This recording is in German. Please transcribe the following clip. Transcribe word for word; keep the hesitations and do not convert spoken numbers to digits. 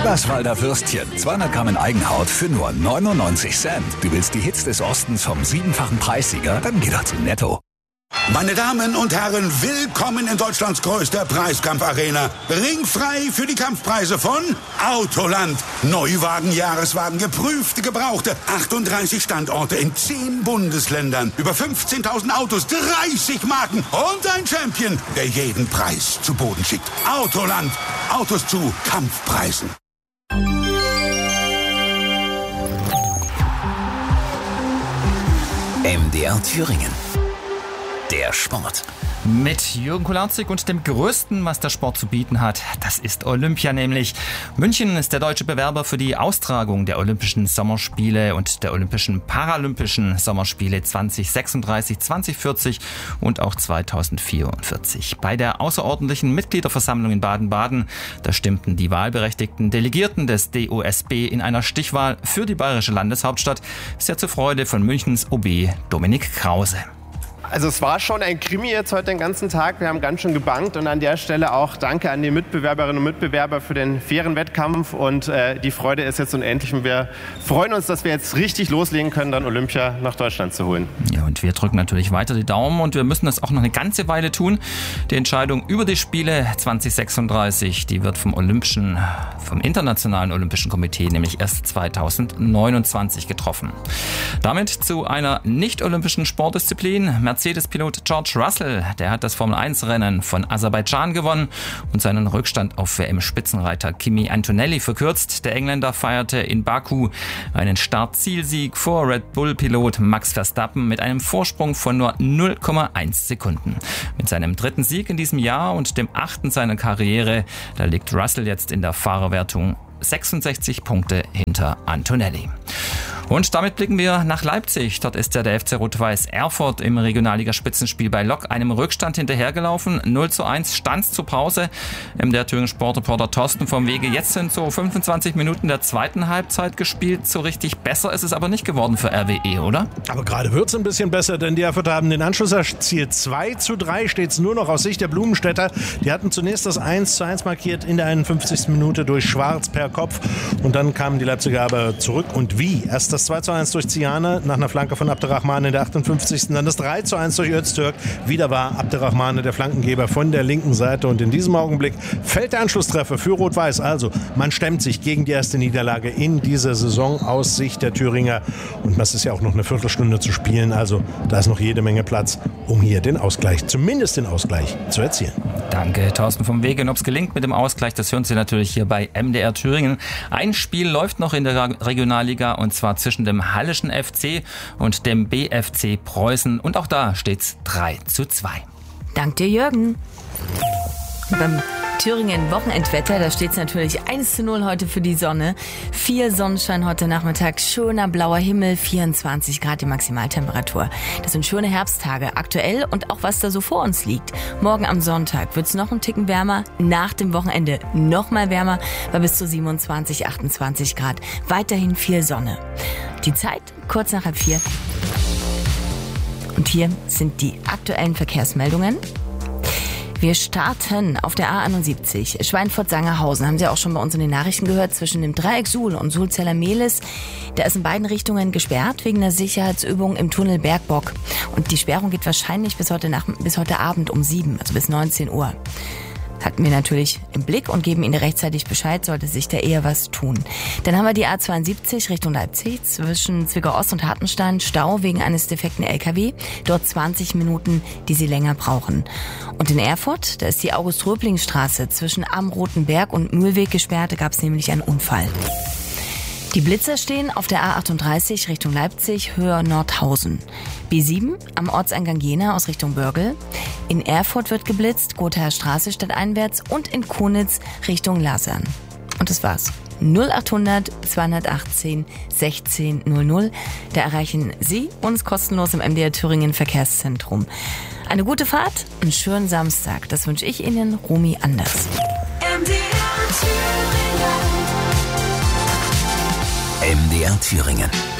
Eberswalder Würstchen, zweihundert Gramm in Eigenhaut für nur neunundneunzig Cent. Du willst die Hits des Ostens vom siebenfachen Preissieger? Dann geh doch zu Netto. Meine Damen und Herren, willkommen in Deutschlands größter Preiskampfarena. Ringfrei für die Kampfpreise von Autoland. Neuwagen, Jahreswagen, geprüfte, gebrauchte. achtunddreißig Standorte in zehn Bundesländern. Über fünfzehntausend Autos, dreißig Marken und ein Champion, der jeden Preis zu Boden schickt. Autoland. Autos zu Kampfpreisen. M D R Thüringen. Der Sport. Mit Jürgen Kularczyk und dem Größten, was der Sport zu bieten hat. Das ist Olympia nämlich. München ist der deutsche Bewerber für die Austragung der Olympischen Sommerspiele und der Olympischen Paralympischen Sommerspiele zwanzig sechsunddreißig, zwanzig vierzig und auch zweitausendvierundvierzig. Bei der außerordentlichen Mitgliederversammlung in Baden-Baden, da stimmten die wahlberechtigten Delegierten des D O S B in einer Stichwahl für die bayerische Landeshauptstadt sehr zur Freude von Münchens O B Dominik Krause. Also es war schon ein Krimi jetzt heute den ganzen Tag. Wir haben ganz schön gebankt und an der Stelle auch danke an die Mitbewerberinnen und Mitbewerber für den fairen Wettkampf und äh, die Freude ist jetzt unendlich und wir freuen uns, dass wir jetzt richtig loslegen können, dann Olympia nach Deutschland zu holen. Ja, und wir drücken natürlich weiter die Daumen und wir müssen das auch noch eine ganze Weile tun. Die Entscheidung über die Spiele zwanzig sechsunddreißig, die wird vom Olympischen, vom Internationalen Olympischen Komitee nämlich erst zweitausendneunundzwanzig getroffen. Damit zu einer nicht-olympischen Sportdisziplin. Mercedes-Pilot George Russell, der hat das Formel eins Rennen von Aserbaidschan gewonnen und seinen Rückstand auf W M-Spitzenreiter Kimi Antonelli verkürzt. Der Engländer feierte in Baku einen Start-Zielsieg vor Red Bull-Pilot Max Verstappen mit einem Vorsprung von nur null Komma eins Sekunden. Mit seinem dritten Sieg in diesem Jahr und dem achten seiner Karriere, da liegt Russell jetzt in der Fahrerwertung sechsundsechzig Punkte hinter Antonelli. Und damit blicken wir nach Leipzig. Dort ist ja der F C Rot-Weiß Erfurt im Regionalliga-Spitzenspiel bei Lok einem Rückstand hinterhergelaufen. null zu eins stand zur Pause. Der Thüringer Sportreporter Thorsten vom Wege. Jetzt sind so fünfundzwanzig Minuten der zweiten Halbzeit gespielt. So richtig besser ist es aber nicht geworden für R W E, oder? Aber gerade wird es ein bisschen besser, denn die Erfurter haben den Anschluss erzielt. zwei zu drei steht es nur noch aus Sicht der Blumenstädter. Die hatten zunächst das eins zu eins markiert in der einundfünfzigsten Minute durch Schwarz per Kopf. Und dann kamen die Leipziger aber zurück. Und wie? Erst das zwei zu eins durch Ziane nach einer Flanke von Abderrahmane in der achtundfünfzigsten Dann das drei zu eins durch Öztürk. Wieder war Abderrahmane der Flankengeber von der linken Seite. Und in diesem Augenblick fällt der Anschlusstreffer für Rot-Weiß. Also man stemmt sich gegen die erste Niederlage in dieser Saison aus Sicht der Thüringer. Und das ist ja auch noch eine Viertelstunde zu spielen. Also da ist noch jede Menge Platz, um hier den Ausgleich, zumindest den Ausgleich, zu erzielen. Danke, Thorsten vom Wege. Und ob es gelingt mit dem Ausgleich, das hören Sie natürlich hier bei M D R Thüringen. Ein Spiel läuft noch in der Regionalliga und zwar zwischen dem Hallischen F C und dem B F C Preußen. Und auch da steht's drei zu zwei. Dank dir, Jürgen. Beim Thüringen-Wochenendwetter, da steht es natürlich eins zu null heute für die Sonne. Viel Sonnenschein heute Nachmittag, schöner blauer Himmel, vierundzwanzig Grad die Maximaltemperatur. Das sind schöne Herbsttage, aktuell und auch was da so vor uns liegt. Morgen am Sonntag wird es noch einen Ticken wärmer, nach dem Wochenende noch mal wärmer, bei bis zu siebenundzwanzig, achtundzwanzig Grad. Weiterhin viel Sonne. Die Zeit kurz nach halb vier. Und hier sind die aktuellen Verkehrsmeldungen. Wir starten auf der A einundsiebzig, Schweinfurt-Sangerhausen. Haben Sie auch schon bei uns in den Nachrichten gehört, zwischen dem Dreieck Suhl und Suhl-Zeller-Mehlis. Da ist in beiden Richtungen gesperrt wegen der Sicherheitsübung im Tunnel Bergbock. Und die Sperrung geht wahrscheinlich bis heute, Nach- bis heute Abend um sieben, also bis neunzehn Uhr. Hatten wir natürlich im Blick und geben Ihnen rechtzeitig Bescheid, sollte sich da eher was tun. Dann haben wir die A zweiundsiebzig Richtung Leipzig zwischen Zwickau-Ost und Hartenstein. Stau wegen eines defekten L K W. Dort zwanzig Minuten, die Sie länger brauchen. Und in Erfurt, da ist die August-Röbling-Straße zwischen Am Roten Berg und Mühlweg gesperrt. Da gab es nämlich einen Unfall. Die Blitzer stehen auf der A achtunddreißig Richtung Leipzig, Höher Nordhausen. B sieben am Ortseingang Jena aus Richtung Börgel. In Erfurt wird geblitzt, Gothaer Straße stadteinwärts und in Konitz Richtung Lasern. Und das war's. null achthundert zweihundertachtzehn sechzehn null null. Da erreichen Sie uns kostenlos im M D R Thüringen Verkehrszentrum. Eine gute Fahrt, einen schönen Samstag. Das wünsche ich Ihnen, Romy Anders. M D R Thüringen. M D R Thüringen.